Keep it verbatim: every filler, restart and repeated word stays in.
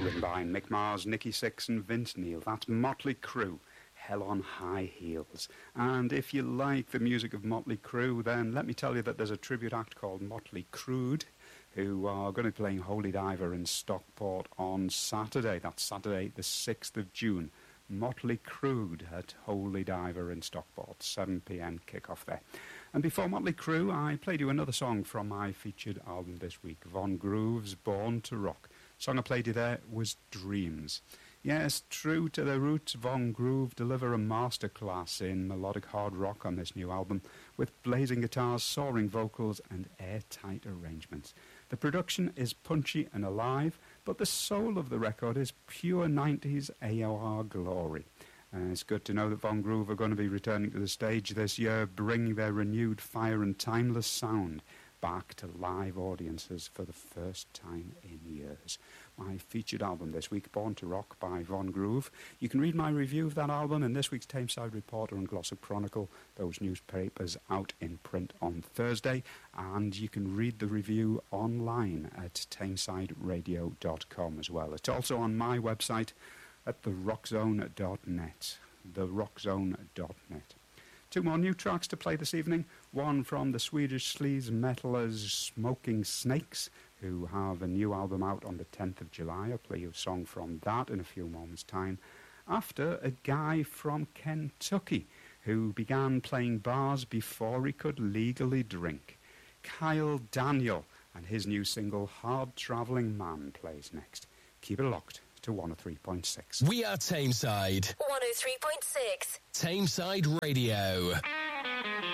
Written by Mick Mars, Nicky Six and Vince Neil. That's Motley Crue, Hell on High Heels. And if you like the music of Motley Crue, then let me tell you that there's a tribute act called Motley Crude, who are going to be playing Holy Diver in Stockport on Saturday. That's Saturday the sixth of June. Motley Crue at Holy Diver in Stockport, seven p.m. kickoff there. And before Motley Crue, I played you another song from my featured album this week, Von Groove's Born to Rock. The song I played you there was Dreams. Yes, true to their roots, Von Groove deliver a masterclass in melodic hard rock on this new album, with blazing guitars, soaring vocals, and airtight arrangements. The production is punchy and alive, but the soul of the record is pure nineties A O R glory. Uh, it's good to know that Von Groove are going to be returning to the stage this year, bringing their renewed fire and timeless sound back to live audiences for the first time in years. My featured album this week, Born to Rock by Von Groove. You can read my review of that album in this week's Tameside Reporter and Glossop Chronicle, those newspapers out in print on Thursday, and you can read the review online at tameside radio dot com as well. It's also on my website at the rock zone dot net, the rock zone dot net. Two more new tracks to play this evening. One from the Swedish sleaze metalers Smoking Snakes, who have a new album out on the tenth of July. I'll play you a song from that in a few moments' time. After a guy from Kentucky who began playing bars before he could legally drink. Kyle Daniel and his new single Hard Travelling Man plays next. Keep it locked to one oh three point six. We are Tameside. one oh three point six. Tameside Radio.